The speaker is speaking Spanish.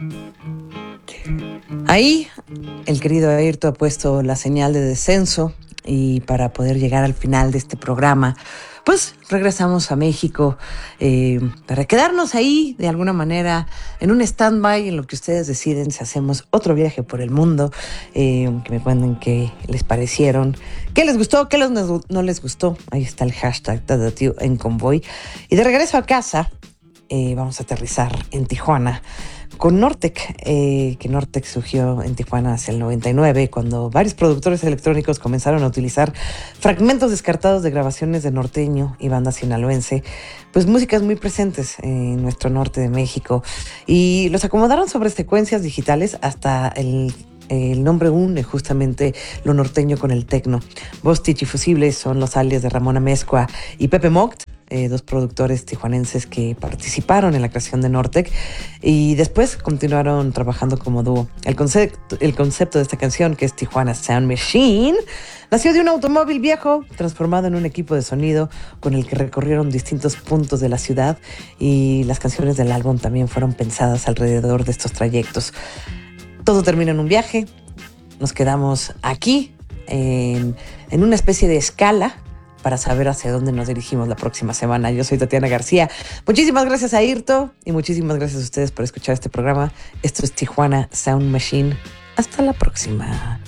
Ahí el querido Ayrton ha puesto la señal de descenso y para poder llegar al final de este programa, pues regresamos a México para quedarnos ahí de alguna manera en un stand-by en lo que ustedes deciden si hacemos otro viaje por el mundo, que me cuenten qué les parecieron, qué les gustó, qué no les gustó. Ahí está el hashtag Tadatio en Convoy. Y de regreso a casa, vamos a aterrizar en Tijuana con Nortec, que Nortec surgió en Tijuana hacia el 99, cuando varios productores electrónicos comenzaron a utilizar fragmentos descartados de grabaciones de norteño y banda sinaloense, pues músicas muy presentes en nuestro norte de México, y los acomodaron sobre secuencias digitales hasta el nombre une justamente lo norteño con el tecno. Bostich y Fusible son los alias de Ramón Amezcua y Pepe Moct, dos productores tijuanenses que participaron en la creación de Nortec y después continuaron trabajando como dúo. El concepto de esta canción, que es Tijuana Sound Machine, nació de un automóvil viejo transformado en un equipo de sonido con el que recorrieron distintos puntos de la ciudad, y las canciones del álbum también fueron pensadas alrededor de estos trayectos. Todo termina en un viaje. Nos quedamos aquí en una especie de escala para saber hacia dónde nos dirigimos la próxima semana. Yo soy Tatiana García. Muchísimas gracias a Ayrton y muchísimas gracias a ustedes por escuchar este programa. Esto es Tijuana Sound Machine. Hasta la próxima.